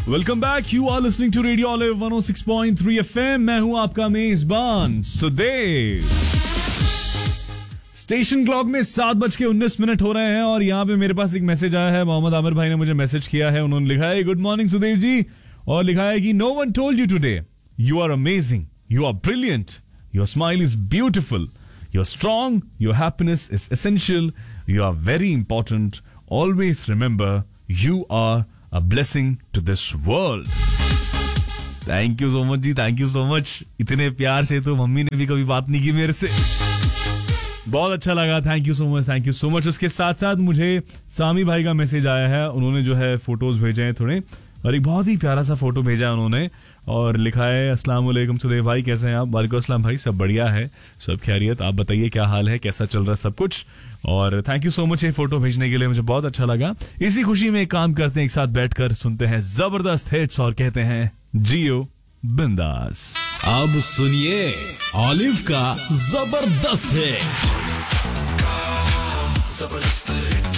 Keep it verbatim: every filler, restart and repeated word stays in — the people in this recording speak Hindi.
Welcome back, you are listening to radio olive one O six point three FM. मैं हूं आपका मेजबान सुदेव। स्टेशन क्लॉक में सात बज के उन्नीस मिनट हो रहे हैं और यहाँ पे मेरे पास एक मैसेज आया है। मोहम्मद आमिर भाई ने मुझे मैसेज किया है। उन्होंने लिखा है गुड मॉर्निंग सुदेव जी, और लिखा है कि no one told you today you are amazing, you are brilliant, your smile is beautiful, you're strong, your happiness is essential, you are very important, always remember you are a blessing to this world. Thank you so much ji, thank you so much. इतने प्यार से तो मम्मी ने भी कभी बात नहीं की मेरे से। बहुत अच्छा लगा, thank you so much, thank you so much. उसके साथ साथ मुझे सामी भाई का मैसेज आया है। उन्होंने जो है फोटोज भेजे हैं थोड़े, और एक बहुत ही प्यारा सा फोटो भेजा है उन्होंने, और लिखा है अस्सलाम वालेकुम सुदेव भाई, कैसे हैं आप? वालेकुम अस्सलाम भाई, सब बढ़िया है, सब खैरियत। आप बताइए क्या हाल है, कैसा चल रहा है सब कुछ? और थैंक यू सो मच ये फोटो भेजने के लिए, मुझे बहुत अच्छा लगा। इसी खुशी में एक काम करते हैं, एक साथ बैठकर सुनते हैं जबरदस्त हिट्स और कहते हैं जियो बिंदास। अब सुनिए ऑलिव का जबरदस्त हिट। जबरदस्त हिट।